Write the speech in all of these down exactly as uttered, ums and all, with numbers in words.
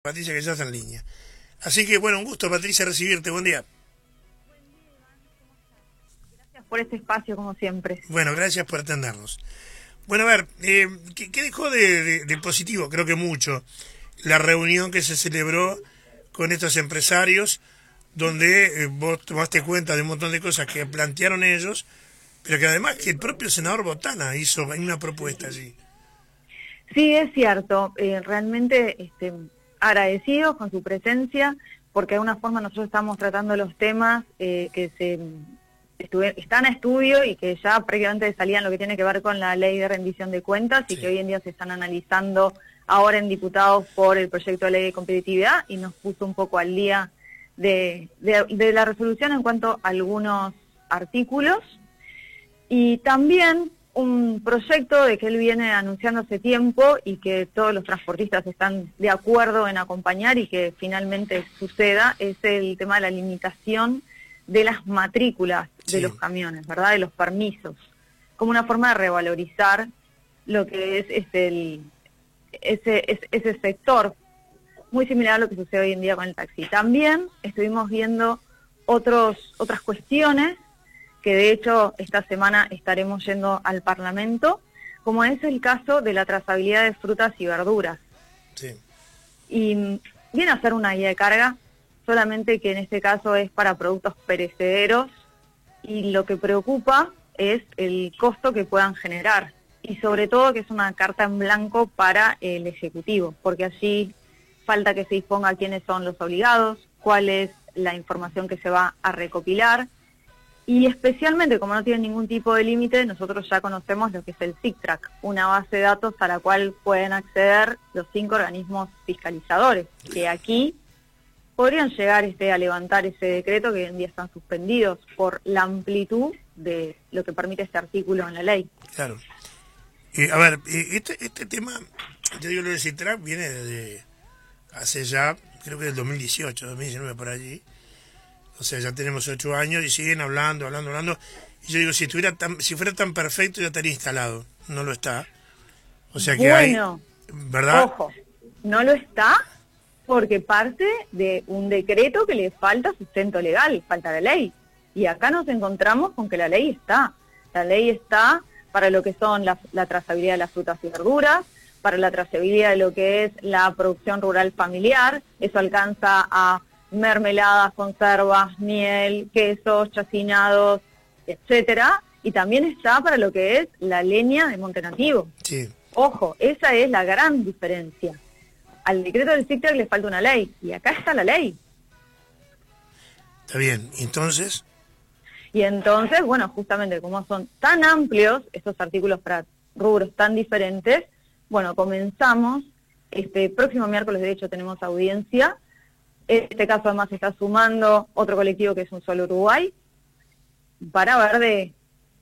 Patricia, que ya está en línea. Así que, bueno, un gusto, Patricia, recibirte. Buen día. Gracias por este espacio, como siempre. Bueno, gracias por atendernos. Bueno, a ver, eh, ¿qué, qué dejó de, de, de positivo? Creo que mucho. La reunión que se celebró con estos empresarios, donde eh, vos tomaste cuenta de un montón de cosas que plantearon ellos, pero que además que el propio senador Botana hizo una propuesta allí. Sí, es cierto. Eh, realmente este, agradecidos con su presencia, porque de alguna forma nosotros estamos tratando los temas eh, que se estuve, están a estudio y que ya prácticamente salían lo que tiene que ver con la ley de rendición de cuentas y Sí. que hoy en día se están analizando ahora en diputados por el proyecto de ley de competitividad, y nos puso un poco al día de, de, de la resolución en cuanto a algunos artículos. Y también un proyecto de que él viene anunciando hace tiempo y que todos los transportistas están de acuerdo en acompañar y que finalmente suceda, es el tema de la limitación de las matrículas de Sí. los camiones, ¿verdad? De los permisos, como una forma de revalorizar lo que es este el, ese, ese, ese sector, muy similar a lo que sucede hoy en día con el taxi. También estuvimos viendo otros otras cuestiones que de hecho esta semana estaremos yendo al Parlamento, como es el caso de la trazabilidad de frutas y verduras. Sí. Y viene a ser una guía de carga, solamente que en este caso es para productos perecederos, y lo que preocupa es el costo que puedan generar, y sobre todo que es una carta en blanco para el Ejecutivo, porque allí falta que se disponga quiénes son los obligados, cuál es la información que se va a recopilar. Y especialmente, como no tiene ningún tipo de límite, nosotros ya conocemos lo que es el SICTRAC, una base de datos a la cual pueden acceder los cinco organismos fiscalizadores, que aquí podrían llegar este, a levantar ese decreto, que hoy en día están suspendidos por la amplitud de lo que permite este artículo en la ley. Claro. Eh, a ver, eh, este, este tema, yo digo lo del SICTRAC, viene desde hace ya, creo que del dos mil dieciocho, dos mil diecinueve, por allí. O sea, ya tenemos ocho años y siguen hablando, hablando, hablando. Y yo digo, si estuviera tan, si fuera tan perfecto ya estaría instalado. No lo está. O sea que Bueno, hay, ¿verdad? ojo, no lo está porque parte de un decreto que le falta sustento legal, falta de ley. Y acá nos encontramos con que la ley está. La ley está para lo que son la, la trazabilidad de las frutas y verduras, para la trazabilidad de lo que es la producción rural familiar. Eso alcanza a mermeladas, conservas, miel, quesos, chacinados, etcétera, y también está para lo que es la leña de monte nativo. Sí. Ojo, esa es la gran diferencia. Al decreto del SICTRAC le falta una ley, y acá está la ley. Está bien. Entonces, Y entonces, bueno, justamente como son tan amplios estos artículos para rubros tan diferentes, bueno, comenzamos, este próximo miércoles de hecho tenemos audiencia. En este caso además se está sumando otro colectivo que es Un Solo Uruguay, para ver de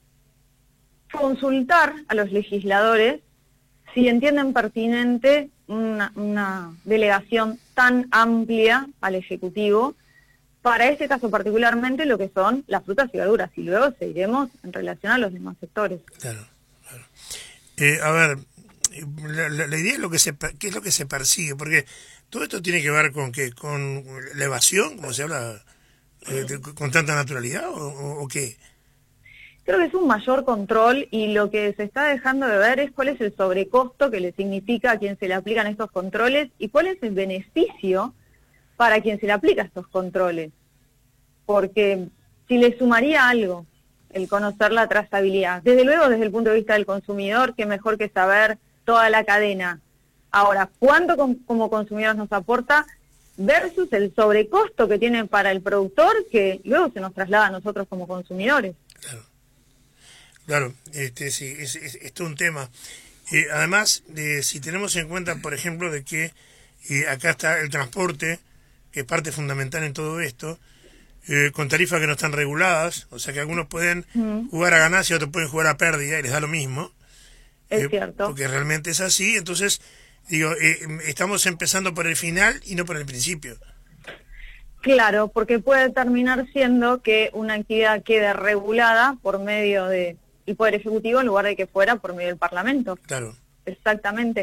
consultar a los legisladores si entienden pertinente una, una delegación tan amplia al Ejecutivo, para este caso particularmente lo que son las frutas y verduras, y luego seguiremos en relación a los demás sectores. claro, claro. Eh, a ver, la, la, la idea es lo que se, qué es lo que se persigue, porque todo esto tiene que ver con que con la evasión, como se habla eh, de, con tanta naturalidad, o, o, o qué. Creo que es un mayor control, y lo que se está dejando de ver es cuál es el sobrecosto que le significa a quien se le aplican estos controles y cuál es el beneficio para quien se le aplica estos controles. Porque si le sumaría algo el conocer la trazabilidad, desde luego desde el punto de vista del consumidor, qué mejor que saber toda la cadena. Ahora, ¿cuánto como consumidores nos aporta versus el sobrecosto que tiene para el productor, que luego se nos traslada a nosotros como consumidores? Claro, claro, este, sí, es, es, es todo un tema. Eh, además, eh, si tenemos en cuenta, por ejemplo, de que eh, acá está el transporte, que es parte fundamental en todo esto, eh, con tarifas que no están reguladas, o sea que algunos pueden mm. jugar a ganancia, otros pueden jugar a pérdida y les da lo mismo. Es eh, cierto. Porque realmente es así, entonces, digo, eh, estamos empezando por el final y no por el principio. Claro, porque puede terminar siendo que una actividad quede regulada por medio del Poder Ejecutivo en lugar de que fuera por medio del Parlamento. Claro. Exactamente.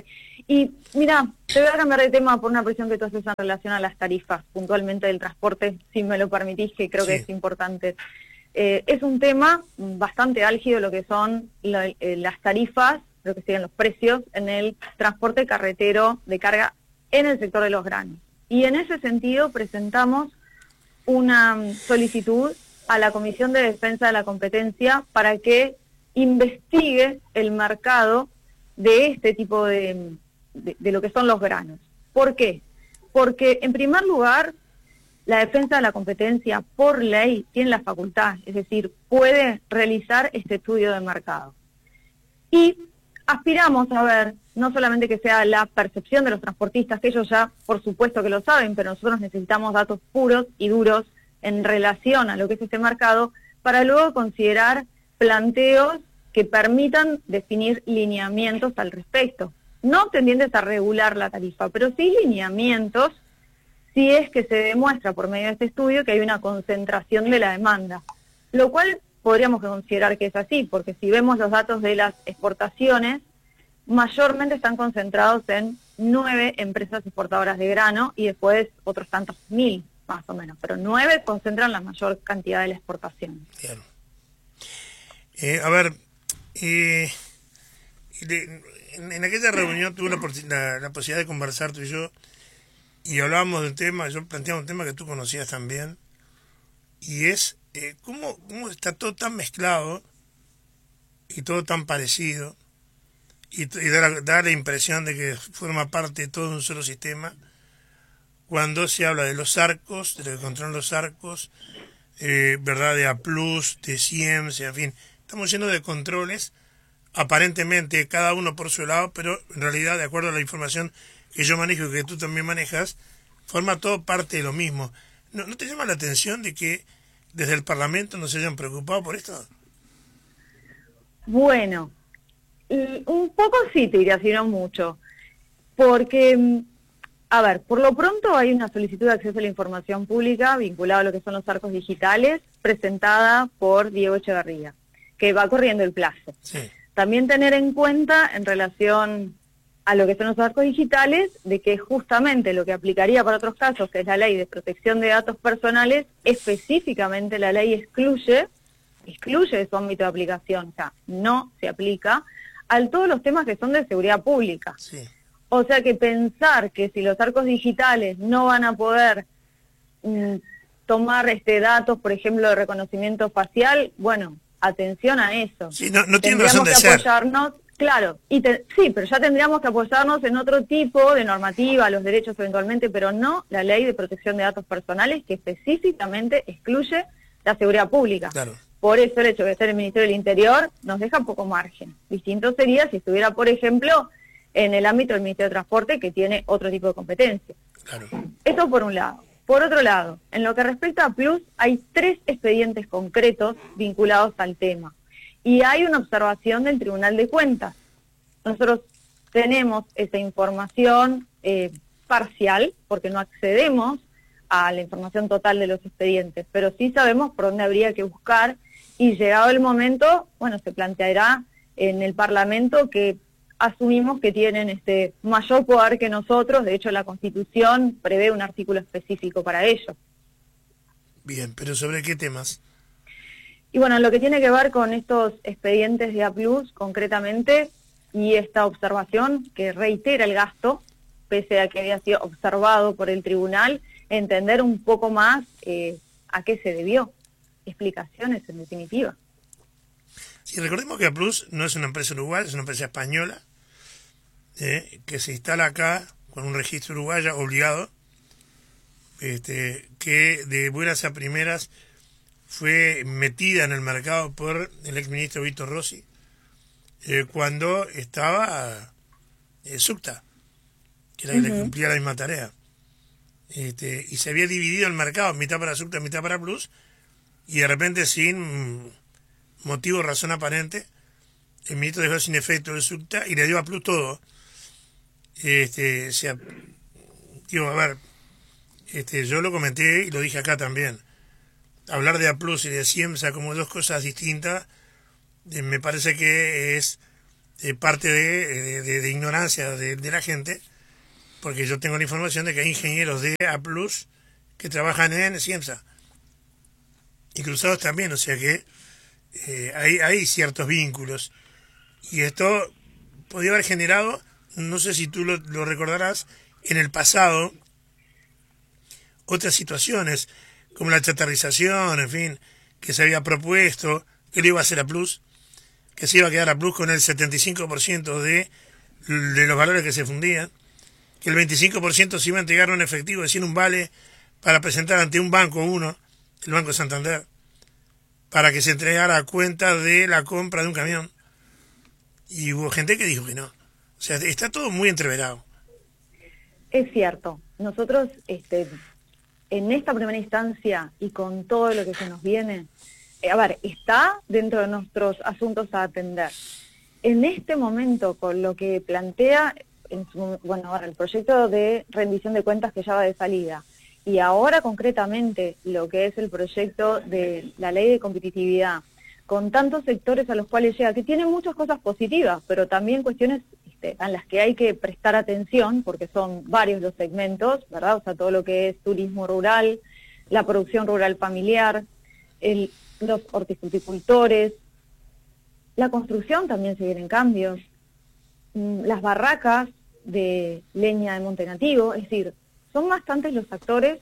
Y mira, te voy a cambiar de tema por una presión que tú haces en relación a las tarifas, puntualmente del transporte, si me lo permitís, que creo Sí. que es importante. Eh, es un tema bastante álgido lo que son lo, eh, las tarifas, lo que serían los precios en el transporte carretero de carga en el sector de los granos. Y en ese sentido presentamos una solicitud a la Comisión de Defensa de la Competencia para que investigue el mercado de este tipo de, de, de lo que son los granos. ¿Por qué? Porque, en primer lugar, la defensa de la competencia, por ley, tiene la facultad, es decir, puede realizar este estudio de mercado. Y aspiramos a ver, no solamente que sea la percepción de los transportistas, que ellos ya, por supuesto que lo saben, pero nosotros necesitamos datos puros y duros en relación a lo que es este mercado, para luego considerar planteos que permitan definir lineamientos al respecto. No tendientes a regular la tarifa, pero sí lineamientos si es que se demuestra por medio de este estudio que hay una concentración de la demanda, lo cual podríamos considerar que es así, porque si vemos los datos de las exportaciones, mayormente están concentrados en nueve empresas exportadoras de grano y después otros tantos mil, más o menos, pero nueve concentran la mayor cantidad de la exportación. Bien. Eh, a ver, eh, de, en, en aquella reunión tuve la, la, la posibilidad de conversar tú y yo, y hablábamos de un tema, yo planteaba un tema que tú conocías también, y es eh, cómo, cómo está todo tan mezclado y todo tan parecido, y, y da, da la impresión de que forma parte de todo un solo sistema, cuando se habla de los arcos, de lo que controlan los arcos, eh, verdad, de A plus, de Siemens, en fin, estamos llenos de controles, aparentemente cada uno por su lado, pero en realidad, de acuerdo a la información que yo manejo y que tú también manejas, forma todo parte de lo mismo. ¿No, ¿No te llama la atención de que desde el Parlamento no se hayan preocupado por esto? Bueno, un poco sí te diría, si no mucho, porque, a ver, por lo pronto hay una solicitud de acceso a la información pública vinculada a lo que son los arcos digitales, presentada por Diego Echeverría, que va corriendo el plazo. Sí. También tener en cuenta, en relación a lo que son los arcos digitales, de que justamente lo que aplicaría para otros casos, que es la ley de protección de datos personales, específicamente la ley excluye, excluye de su ámbito de aplicación, o sea, no se aplica a todos los temas que son de seguridad pública. Sí. O sea que pensar que si los arcos digitales no van a poder mm, tomar este datos, por ejemplo, de reconocimiento facial, bueno, atención a eso. Sí, no, no tiene razón de ser. Apoyarnos, claro, y te, sí, pero ya tendríamos que apoyarnos en otro tipo de normativa, los derechos eventualmente, pero no la ley de protección de datos personales que específicamente excluye la seguridad pública. Claro. Por eso el hecho de ser el Ministerio del Interior nos deja poco margen. Distinto sería si estuviera, por ejemplo, en el ámbito del Ministerio de Transporte, que tiene otro tipo de competencia. Claro. Esto por un lado. Por otro lado, en lo que respecta a Plus, hay tres expedientes concretos vinculados al tema. Y hay una observación del Tribunal de Cuentas. Nosotros tenemos esa información eh, parcial, porque no accedemos a la información total de los expedientes, pero sí sabemos por dónde habría que buscar, y llegado el momento, bueno, se planteará en el Parlamento, que asumimos que tienen este mayor poder que nosotros. De hecho, la Constitución prevé un artículo específico para ello. Bien, pero ¿sobre qué temas? Y bueno, lo que tiene que ver con estos expedientes de A plus, concretamente, y esta observación que reitera el gasto, pese a que había sido observado por el tribunal, entender un poco más eh, a qué se debió. Explicaciones, en definitiva. Sí, recordemos que A plus no es una empresa uruguaya, es una empresa española, eh, que se instala acá con un registro uruguayo obligado, este, que de buenas a primeras fue metida en el mercado por el exministro Víctor Rossi, eh, cuando estaba eh, SUCTA, que era el que Uh-huh. cumplía la misma tarea. Este, y se había dividido el mercado, mitad para SUCTA, mitad para Plus, y de repente, sin motivo o razón aparente, el ministro dejó sin efecto el SUCTA y le dio a Plus todo. Este, o sea, digo, a ver, este, yo lo comenté y lo dije acá también. Hablar de A plus y de Siemens como dos cosas distintas, eh, me parece que es eh, parte de, de, de ignorancia de, de la gente, porque yo tengo la información de que hay ingenieros de A plus que trabajan en Ciemsa y Cruzados también, o sea que eh, hay, hay ciertos vínculos, y esto podría haber generado, no sé si tú lo, lo recordarás, en el pasado otras situaciones como la chatarrización, en fin, que se había propuesto que le iba a hacer A plus, que se iba a quedar A plus con el setenta y cinco por ciento de, de los valores que se fundían, que el veinticinco por ciento se iba a entregar en efectivo, es decir, un vale para presentar ante un banco uno, el Banco Santander, para que se entregara a cuenta de la compra de un camión. Y hubo gente que dijo que no. O sea, está todo muy entreverado. Es cierto. Nosotros, este, en esta primera instancia y con todo lo que se nos viene, eh, a ver, está dentro de nuestros asuntos a atender. En este momento, con lo que plantea, en su, bueno, ahora el proyecto de rendición de cuentas que ya va de salida, y ahora concretamente lo que es el proyecto de la ley de competitividad, con tantos sectores a los cuales llega, que tiene muchas cosas positivas, pero también cuestiones este, a las que hay que prestar atención, porque son varios los segmentos, ¿verdad? O sea, todo lo que es turismo rural, la producción rural familiar, el, los horticultores, la construcción también se vienen cambios, las barracas de leña de monte nativo, es decir, son bastantes los actores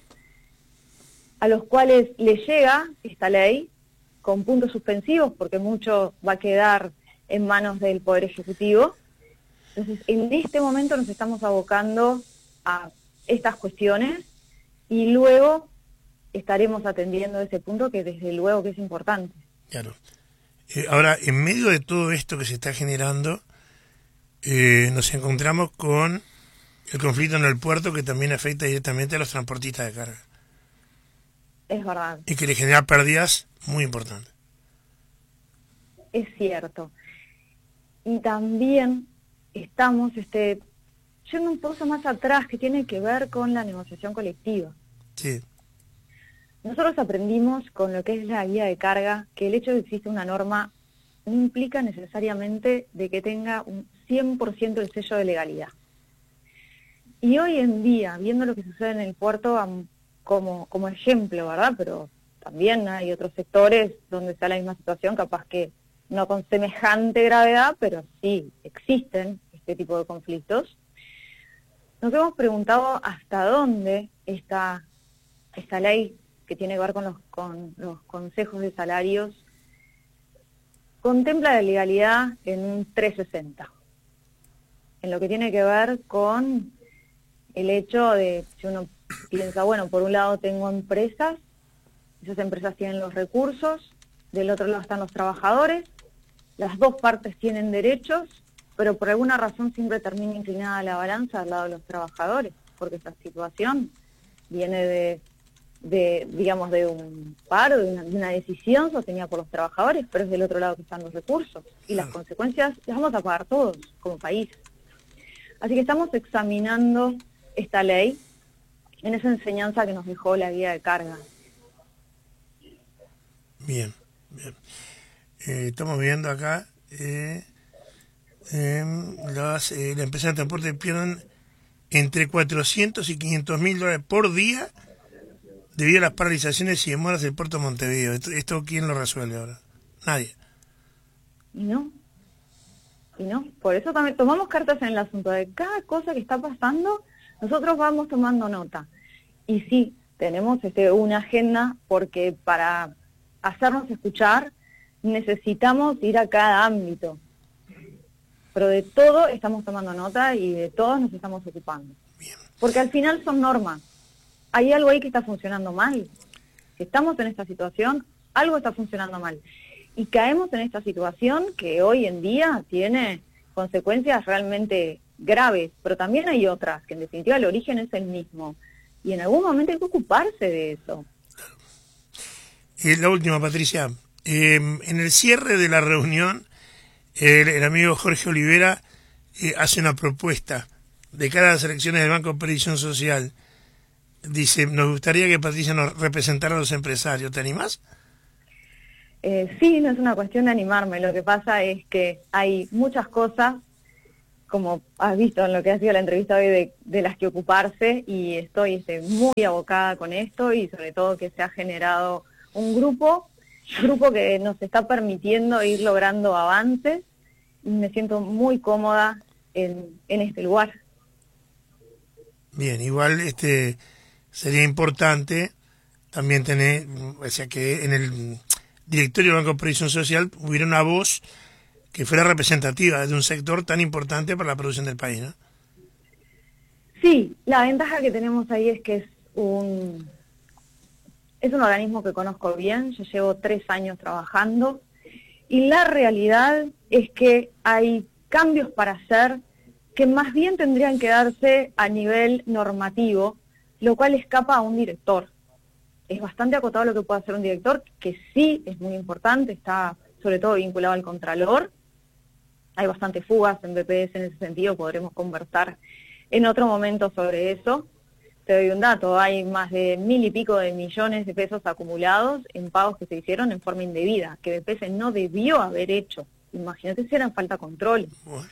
a los cuales le llega esta ley, con puntos suspensivos, porque mucho va a quedar en manos del Poder Ejecutivo. Entonces, en este momento nos estamos abocando a estas cuestiones y luego estaremos atendiendo ese punto que desde luego que es importante. Claro. Eh, ahora, en medio de todo esto que se está generando, eh, nos encontramos con el conflicto en el puerto, que también afecta directamente a los transportistas de carga. Es verdad. Y que le genera pérdidas muy importantes. Es cierto. Y también estamos este, yendo un poco más atrás, que tiene que ver con la negociación colectiva. Sí. Nosotros aprendimos con lo que es la guía de carga que el hecho de que exista una norma no implica necesariamente de que tenga un cien por ciento el sello de legalidad. Y hoy en día, viendo lo que sucede en el puerto como, como ejemplo, ¿verdad? Pero también hay otros sectores donde está la misma situación, capaz que no con semejante gravedad, pero sí existen este tipo de conflictos. Nos hemos preguntado hasta dónde esta, esta ley que tiene que ver con los, con los consejos de salarios contempla la legalidad en un trescientos sesenta, en lo que tiene que ver con el hecho de, si uno piensa, bueno, por un lado tengo empresas, esas empresas tienen los recursos, del otro lado están los trabajadores, las dos partes tienen derechos, pero por alguna razón siempre termina inclinada la balanza al lado de los trabajadores, porque esa situación viene de, de digamos, de un paro, de una, de una decisión sostenida por los trabajadores, pero es del otro lado que están los recursos, y las consecuencias las vamos a pagar todos como país. Así que estamos examinando esta ley en esa enseñanza que nos dejó la guía de carga. Bien, bien. Eh, estamos viendo acá, eh, eh, las, eh, la empresa de transporte pierden entre cuatrocientos y quinientos mil dólares por día debido a las paralizaciones y demoras del puerto de Montevideo. ¿Esto, esto quién lo resuelve ahora? Nadie. Y no. Y no. Por eso también tomamos cartas en el asunto de cada cosa que está pasando. Nosotros vamos tomando nota. Y sí, tenemos este, una agenda porque para hacernos escuchar necesitamos ir a cada ámbito. Pero de todo estamos tomando nota y de todos nos estamos ocupando. Bien. Porque al final son normas. Hay algo ahí que está funcionando mal. Si estamos en esta situación, algo está funcionando mal. Y caemos en esta situación que hoy en día tiene consecuencias realmente graves, pero también hay otras, que en definitiva el origen es el mismo. Y en algún momento hay que ocuparse de eso. Y la última, Patricia. Eh, en el cierre de la reunión, el, el amigo Jorge Olivera eh, hace una propuesta de cara a las elecciones del Banco de Previsión Social. Dice, nos gustaría que Patricia nos representara a los empresarios. ¿Te animás? Eh, sí, no es una cuestión de animarme, lo que pasa es que hay muchas cosas, como has visto en lo que ha sido la entrevista hoy, de, de las que ocuparse, y estoy este, muy abocada con esto, y sobre todo que se ha generado un grupo, un grupo que nos está permitiendo ir logrando avances, y me siento muy cómoda en, en este lugar. Bien, igual este sería importante también tener, o sea, que en el directorio del Banco de Previsión Social hubiera una voz que fuera representativa de un sector tan importante para la producción del país, ¿no? Sí, la ventaja que tenemos ahí es que es un, es un organismo que conozco bien, yo llevo tres años trabajando, y la realidad es que hay cambios para hacer que más bien tendrían que darse a nivel normativo, lo cual escapa a un director. Es bastante acotado lo que puede hacer un director, que sí es muy importante, está sobre todo vinculado al contralor. Hay bastantes fugas en B P S en ese sentido, podremos conversar en otro momento sobre eso. Te doy un dato, hay más de mil y pico de millones de pesos acumulados en pagos que se hicieron en forma indebida, que B P S no debió haber hecho. Imagínate si eran falta control. Bueno.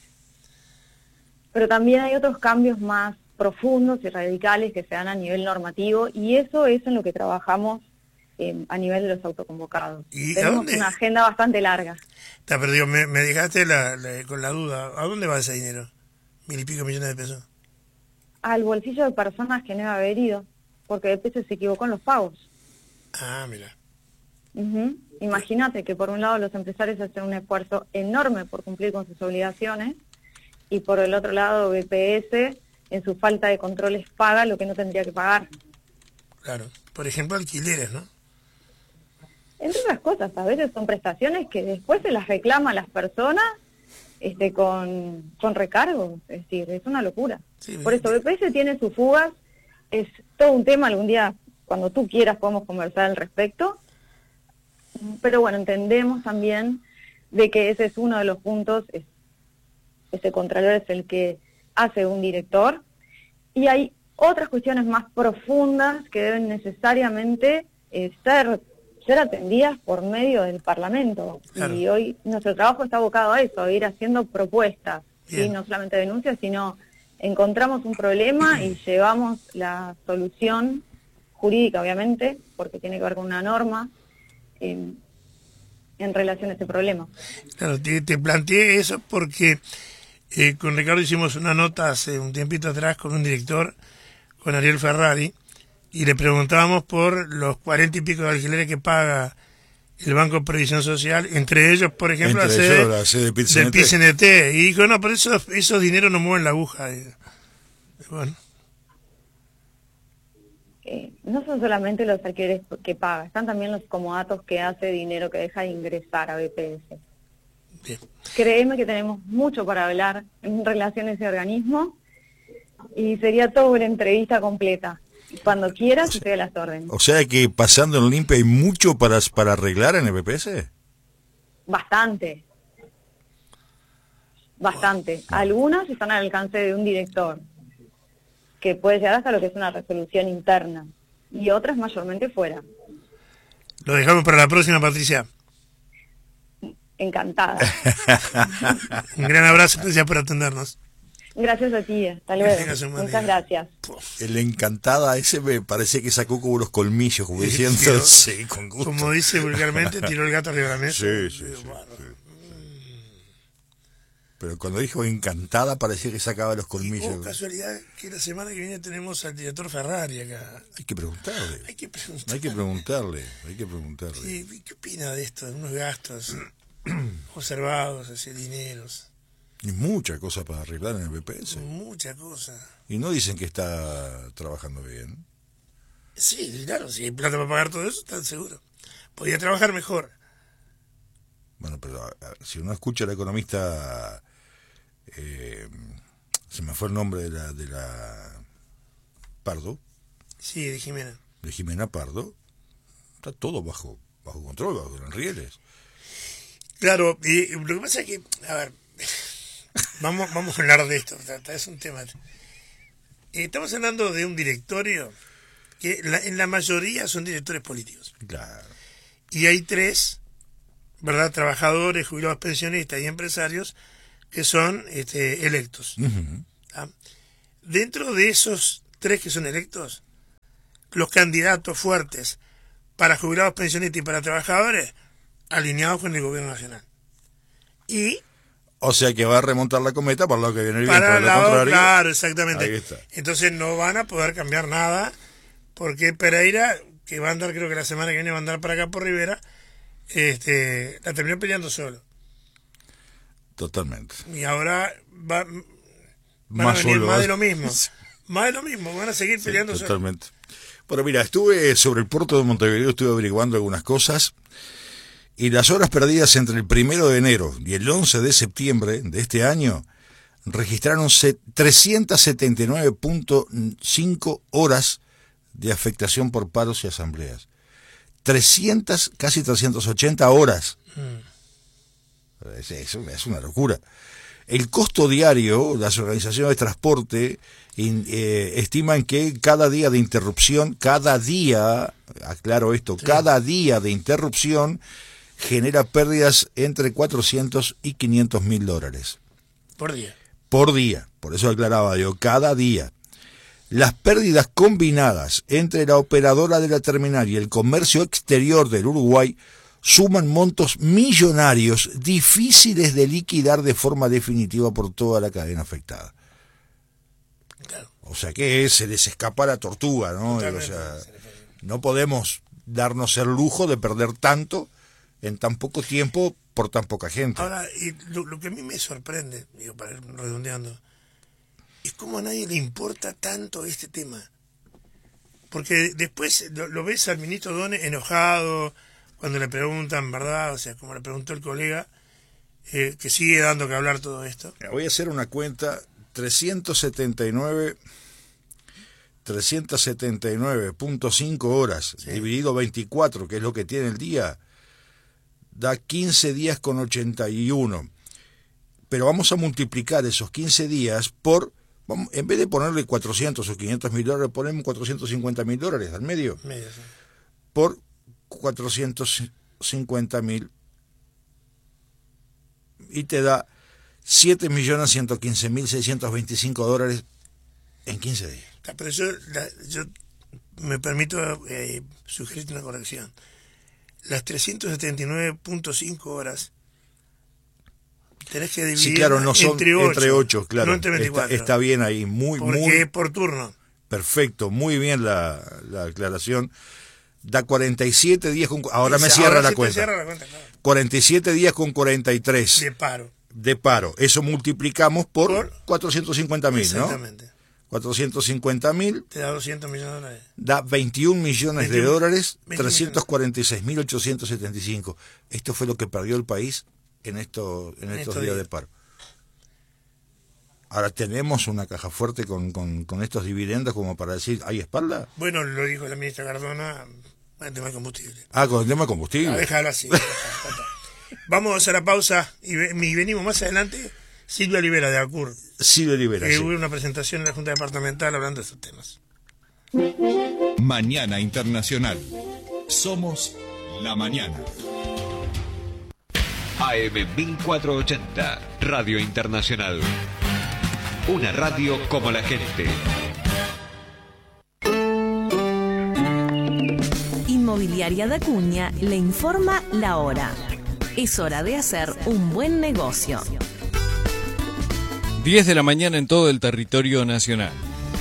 Pero también hay otros cambios más profundos y radicales que se dan a nivel normativo, y eso es en lo que trabajamos eh, a nivel de los autoconvocados. ¿Y tenemos dónde? Una agenda bastante larga. Te perdido, me, me dejaste la, la, con la duda. ¿A dónde va ese dinero? Mil y pico millones de pesos. Al bolsillo de personas que no debe haber ido, porque B P S se equivocó en los pagos. Ah, mira. Uh-huh. Imagínate que por un lado los empresarios hacen un esfuerzo enorme por cumplir con sus obligaciones, y por el otro lado B P S, en su falta de controles, paga lo que no tendría que pagar. Claro. Por ejemplo, alquileres, ¿no? Entre otras cosas, a veces son prestaciones que después se las reclama a las personas este, con, con recargos. Es decir, es una locura. Sí, por eso B P S tiene sus fugas, es todo un tema, algún día, cuando tú quieras, podemos conversar al respecto. Pero bueno, entendemos también de que ese es uno de los puntos, es, ese contralor es el que hace un director, y hay otras cuestiones más profundas que deben necesariamente eh, ser, ser atendidas por medio del Parlamento. Claro. Y hoy nuestro trabajo está abocado a eso, a ir haciendo propuestas, ¿sí? No solamente denuncias, sino encontramos un problema y llevamos la solución jurídica, obviamente, porque tiene que ver con una norma, eh, en relación a ese problema. Claro, te, te planteé eso porque eh, con Ricardo hicimos una nota hace un tiempito atrás con un director, con Ariel Ferrari, y le preguntábamos por los cuarenta y pico de alquileres que paga el Banco de Previsión Social, entre ellos, por ejemplo, entre la sede, ellos, la sede del P I C N T. Y dijo, no, por eso esos dineros no mueven la aguja. Y, bueno. Eh, no son solamente los alquileres que paga, están también los comodatos que hace, dinero que deja de ingresar a B P S. Bien. Créeme que tenemos mucho para hablar en relación a ese organismo, y sería toda una entrevista completa. Cuando quieras, O sea, estoy a las órdenes. O sea que pasando en limpio hay mucho para, para arreglar en el B P S. Bastante. Bastante. Algunas están al alcance de un director, que puede llegar hasta lo que es una resolución interna, y otras mayormente fuera. Lo dejamos para la próxima, Patricia. Encantada. Un gran abrazo, gracias por atendernos. Gracias a ti, hasta luego. Muchas gracias. El encantada ese me parece que sacó como los colmillos, como diciendo, Tiró, sí, con gusto. Como dice vulgarmente, tiró el gato arriba de la mesa. Sí, sí, sí, bueno. sí. Pero cuando dijo encantada parecía que sacaba los colmillos. Oh, casualidad que la semana que viene tenemos al director Ferrari acá. Hay que preguntarle. Hay que preguntarle. Hay que preguntarle, hay que preguntarle. Sí, ¿qué opina de esto? De unos gastos observados, así, dineros. Y muchas cosas para arreglar en el B P S. Mucha cosa. Y no dicen que está trabajando bien. Sí, claro, si hay plata para pagar todo eso, están seguros. Podría trabajar mejor. Bueno, pero a, a, si uno escucha al economista, eh, se me fue el nombre de la, de la Pardo. Sí, de Jimena. De Jimena Pardo. Está todo bajo bajo control, bajo los rieles. Claro, y lo que pasa es que, a ver, vamos, vamos a hablar de esto, es un tema. Estamos hablando de un directorio que la, en la mayoría son directores políticos. Claro. y hay tres, ¿verdad?, trabajadores, jubilados, pensionistas y empresarios que son este, electos. Uh-huh. ¿Ah? Dentro de esos tres que son electos, los candidatos fuertes para jubilados, pensionistas y para trabajadores, alineados con el gobierno nacional. Y o sea que va a remontar la cometa para lo que viene el bien, para por el lo lado, contrario. claro, exactamente. Ahí está. Entonces no van a poder cambiar nada, porque Pereira, que va a andar, creo que la semana que viene va a andar para acá por Rivera, este, la terminó peleando solo. Totalmente. Y ahora va, van Más a venir solo, más ¿eh? de lo mismo. Más de lo mismo, van a seguir peleando sí, solo. totalmente. Bueno, mira, estuve sobre el puerto de Montevideo, estuve averiguando algunas cosas, y las horas perdidas entre el primero de enero y el once de septiembre de este año registraron trescientas setenta y nueve punto cinco horas de afectación por paros y asambleas. trescientas, casi trescientas ochenta horas. Mm. Es, es, es una locura. El costo diario, las organizaciones de transporte in, eh, estiman que cada día de interrupción, cada día, aclaro esto, sí. cada día de interrupción genera pérdidas entre cuatrocientos y quinientos mil dólares. Por día. Por día, por eso aclaraba yo, cada día. Las pérdidas combinadas entre la operadora de la terminal y el comercio exterior del Uruguay suman montos millonarios difíciles de liquidar de forma definitiva por toda la cadena afectada. Claro. O sea que se les escapa la tortuga, ¿no? O sea, no podemos darnos el lujo de perder tanto en tan poco tiempo por tan poca gente. Ahora, y lo, lo que a mí me sorprende, digo, para ir redondeando, es cómo a nadie le importa tanto este tema. Porque después lo, lo ves al ministro Done enojado cuando le preguntan, ¿verdad? O sea, como le preguntó el colega, eh, que sigue dando que hablar todo esto. Voy a hacer una cuenta, trescientos setenta y nueve punto cinco horas, sí. dividido veinticuatro, que es lo que tiene el día, da quince días con ochenta y uno. Pero vamos a multiplicar esos quince días por, vamos, en vez de ponerle cuatrocientos o quinientos mil dólares, ponemos cuatrocientos cincuenta mil dólares al medio. medio sí. Por cuatrocientos cincuenta mil y te da siete millones ciento quince mil seiscientos veinticinco dólares en quince días. Pero yo, la, yo me permito eh, sugerirte una corrección. Las trescientas setenta y nueve punto cinco horas tenés que dividir sí, claro, no son entre ocho, entre ocho, claro. No entre veinticuatro. Está, está bien ahí, muy, porque muy. es por turno. Perfecto, muy bien la, la aclaración. Da cuarenta y siete días con... Ahora Esa, me cierra, ahora la, sí cuenta. cierra la cuenta. Claro. cuarenta y siete días con cuarenta y tres. De paro. De paro. Eso multiplicamos por, por cuatrocientos cincuenta mil, ¿no? Exactamente. cuatrocientos cincuenta mil. Te da doscientos millones de dólares. Da veintiún millones veintiún, de dólares, trescientos cuarenta y seis mil ochocientos setenta y cinco. Esto fue lo que perdió el país en, esto, en, en estos días, días de paro. Ahora tenemos una caja fuerte con, con, con estos dividendos como para decir, ¿hay espalda? Bueno, lo dijo la ministra Cardona, el tema de combustible. Ah, con el tema de combustible. Ah, déjalo así. Vamos a hacer la pausa y, y venimos más adelante. Silvia Olivera de ACUR. Silvia Olivera, que sí. hubo una presentación en la Junta Departamental hablando de estos temas. Mañana Internacional. Somos la mañana. A M mil cuatrocientos ochenta, Radio Internacional. Una radio como la gente. Inmobiliaria de Acuña le informa la hora. Es hora de hacer un buen negocio. diez de la mañana en todo el territorio nacional.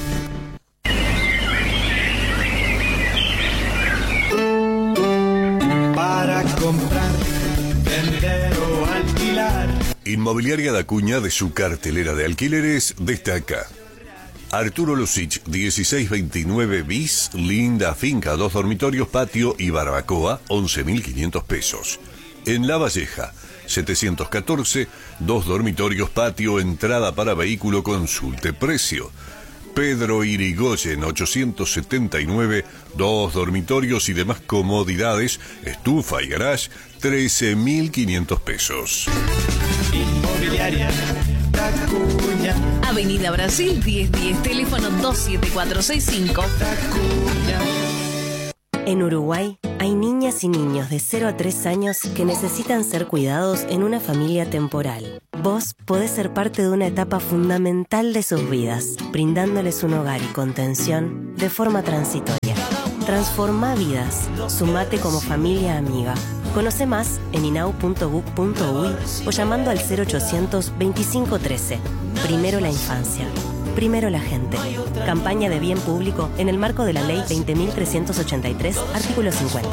Para comprar, vender o alquilar. Inmobiliaria de Acuña, de su cartelera de alquileres, destaca Arturo Lucich, dieciséis veintinueve bis, linda finca, dos dormitorios, patio y barbacoa, once mil quinientos pesos. En La Valleja, setecientos catorce, dos dormitorios, patio, entrada para vehículo, consulte precio. Pedro Irigoyen, ochocientos setenta y nueve, dos dormitorios y demás comodidades, estufa y garage, trece mil quinientos pesos. Inmobiliaria Acuña. Avenida Brasil diez diez, teléfono dos siete cuatro seis cinco. Acuña. En Uruguay Hay niñas y niños de cero a tres años que necesitan ser cuidados en una familia temporal. Vos podés ser parte de una etapa fundamental de sus vidas, brindándoles un hogar y contención de forma transitoria. Transforma vidas. Sumate como familia amiga. Conoce más en inau punto gov punto uy o llamando al cero ochocientos veinticinco trece. Primero la infancia. Primero la gente. Campaña de bien público en el marco de la Ley veinte mil trescientos ochenta y tres, artículo cincuenta.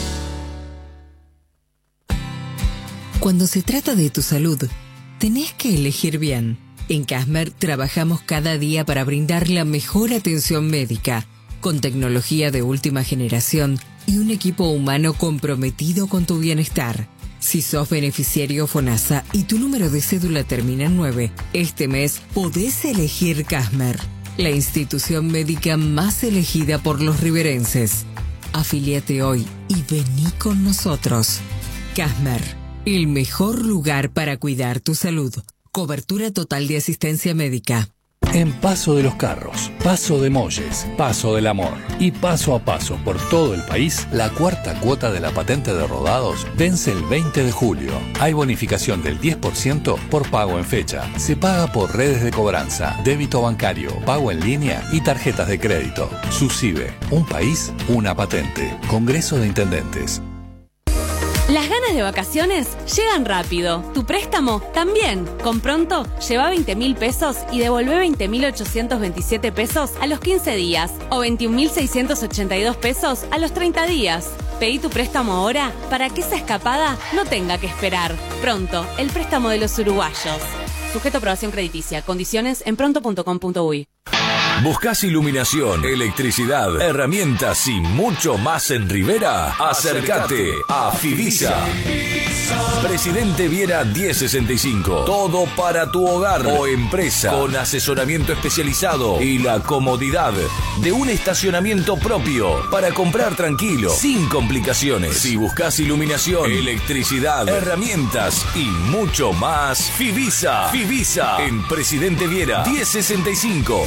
Cuando se trata de tu salud, tenés que elegir bien. En Casmer trabajamos cada día para brindar la mejor atención médica, con tecnología de última generación y un equipo humano comprometido con tu bienestar. Si sos beneficiario FONASA y tu número de cédula termina en nueve, este mes podés elegir Casmer, la institución médica más elegida por los riverenses. Afíliate hoy y vení con nosotros. Casmer, el mejor lugar para cuidar tu salud. Cobertura total de asistencia médica. En Paso de los Carros, Paso de Molles, Paso del Amor y paso a paso por todo el país, la cuarta cuota de la patente de rodados vence el veinte de julio. Hay bonificación del diez por ciento por pago en fecha. Se paga por redes de cobranza, débito bancario, pago en línea y tarjetas de crédito. SUSIBE, un país, una patente. Congreso de Intendentes. Las ganas de vacaciones llegan rápido. Tu préstamo también. Con Pronto, lleva veinte mil pesos y devolvé veinte mil ochocientos veintisiete pesos a los quince días o veintiún mil seiscientos ochenta y dos pesos a los treinta días. Pedí tu préstamo ahora para que esa escapada no tenga que esperar. Pronto, el préstamo de los uruguayos. Sujeto a aprobación crediticia. Condiciones en pronto punto com punto uy. ¿Buscás iluminación, electricidad, herramientas y mucho más en Rivera? Acércate a Fivisa. Presidente Viera diez sesenta y cinco. Todo para tu hogar o empresa, con asesoramiento especializado y la comodidad de un estacionamiento propio para comprar tranquilo, sin complicaciones. Si buscas iluminación, electricidad, herramientas y mucho más, Fivisa. Fivisa en Presidente Viera diez sesenta y cinco.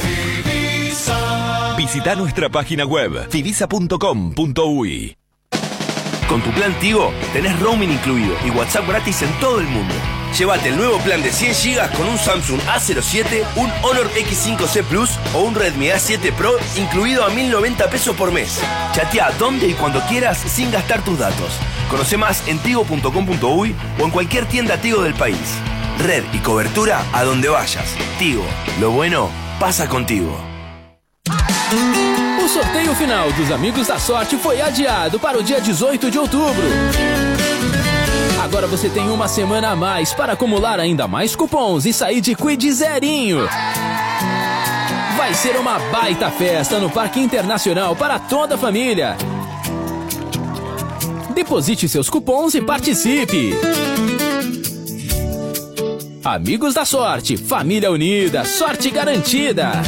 Visita nuestra página web fivisa punto com punto uy. Con tu plan Tigo tenés roaming incluido y WhatsApp gratis en todo el mundo. Llévate el nuevo plan de cien gigas con un Samsung A cero siete, un Honor X cinco C Plus o un Redmi A siete Pro incluido a mil noventa pesos por mes. Chatea donde y cuando quieras sin gastar tus datos. Conoce más en tigo punto com punto uy o en cualquier tienda Tigo del país. Red y cobertura a donde vayas. Tigo, lo bueno pasa contigo. O sorteio final dos Amigos da Sorte foi adiado para o dia dezoito de outubro. Agora você tem uma semana a mais para acumular ainda mais cupons e sair de quid zerinho. Vai ser uma baita festa no Parque Internacional para toda a família. Deposite seus cupons e participe. Amigos da Sorte, família unida, sorte garantida.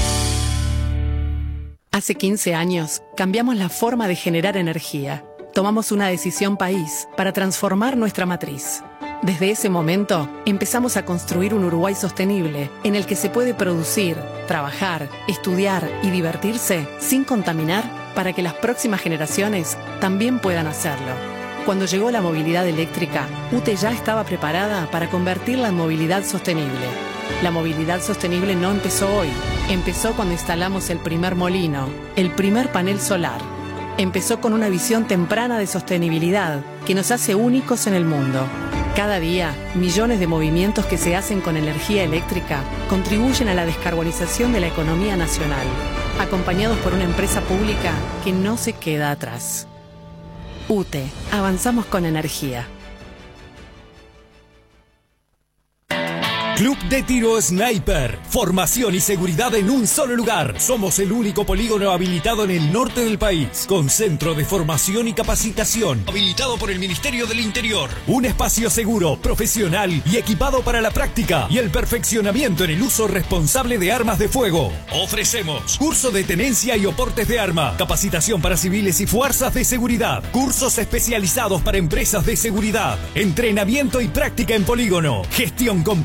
Hace quince años, cambiamos la forma de generar energía. Tomamos una decisión país para transformar nuestra matriz. Desde ese momento, empezamos a construir un Uruguay sostenible en el que se puede producir, trabajar, estudiar y divertirse sin contaminar para que las próximas generaciones también puedan hacerlo. Cuando llegó la movilidad eléctrica, U T E ya estaba preparada para convertirla en movilidad sostenible. La movilidad sostenible no empezó hoy, empezó cuando instalamos el primer molino, el primer panel solar. Empezó con una visión temprana de sostenibilidad que nos hace únicos en el mundo. Cada día, millones de movimientos que se hacen con energía eléctrica contribuyen a la descarbonización de la economía nacional, acompañados por una empresa pública que no se queda atrás. U T E, avanzamos con energía. Club de Tiro Sniper. Formación y seguridad en un solo lugar. Somos el único polígono habilitado en el norte del país, con centro de formación y capacitación, habilitado por el Ministerio del Interior. Un espacio seguro, profesional y equipado para la práctica y el perfeccionamiento en el uso responsable de armas de fuego. Ofrecemos curso de tenencia y oportes de arma, capacitación para civiles y fuerzas de seguridad, cursos especializados para empresas de seguridad, entrenamiento y práctica en polígono, gestión completa de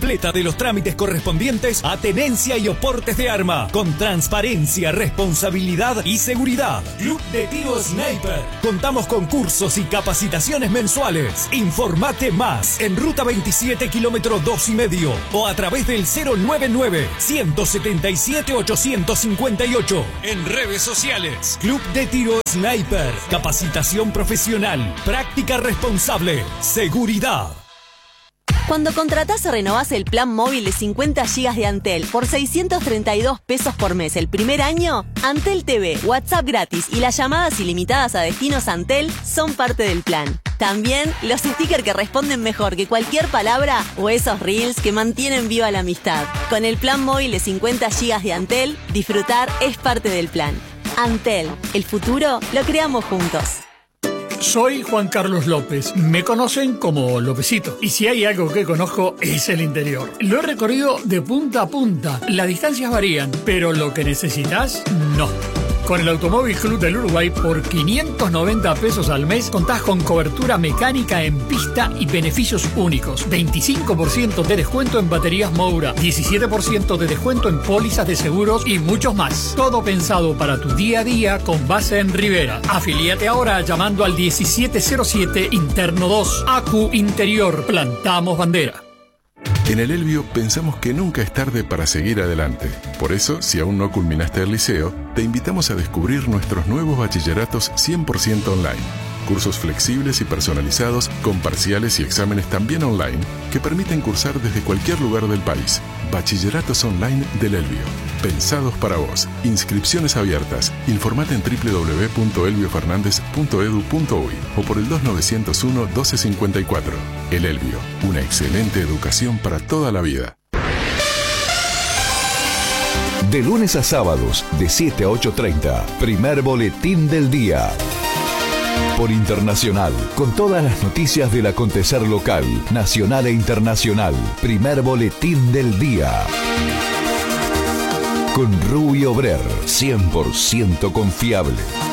de los trámites correspondientes a tenencia y oportes de arma, con transparencia, responsabilidad y seguridad. Club de Tiro Sniper. Contamos con cursos y capacitaciones mensuales. Informate más en Ruta veintisiete, kilómetro dos y medio, o a través del cero nueve nueve, uno siete siete, ocho cinco ocho. En redes sociales, Club de Tiro Sniper. Capacitación profesional, práctica responsable, seguridad. Cuando contratás o renovás el plan móvil de cincuenta gigas de Antel por seiscientos treinta y dos pesos por mes el primer año, Antel T V, WhatsApp gratis y las llamadas ilimitadas a destinos Antel son parte del plan. También los stickers que responden mejor que cualquier palabra o esos reels que mantienen viva la amistad. Con el plan móvil de cincuenta gigas de Antel, disfrutar es parte del plan. Antel, el futuro lo creamos juntos. Soy Juan Carlos López, me conocen como Lópezito, y si hay algo que conozco es el interior. Lo he recorrido de punta a punta, las distancias varían, pero lo que necesitas, no. Con el Automóvil Club del Uruguay, por quinientos noventa pesos al mes, contás con cobertura mecánica en pista y beneficios únicos. veinticinco por ciento de descuento en baterías Moura, diecisiete por ciento de descuento en pólizas de seguros y muchos más. Todo pensado para tu día a día con base en Rivera. Afilíate ahora llamando al diecisiete cero siete Interno dos. A Q Interior. Plantamos bandera. En el Elbio pensamos que nunca es tarde para seguir adelante. Por eso, si aún no culminaste el liceo, te invitamos a descubrir nuestros nuevos bachilleratos cien por ciento online. Cursos flexibles y personalizados, con parciales y exámenes también online, que permiten cursar desde cualquier lugar del país. Bachilleratos online del Elbio. Pensados para vos. Inscripciones abiertas. Informate en doble u doble u doble u punto elbio fernández punto edu punto uy o por el dos nueve cero uno, doce cincuenta y cuatro. El Elbio. Una excelente educación para toda la vida. De lunes a sábados, de siete a ocho treinta. Primer boletín del día. Por Internacional, con todas las noticias del acontecer local, nacional e internacional. Primer boletín del día. Con Rubio Brer, cien por ciento confiable.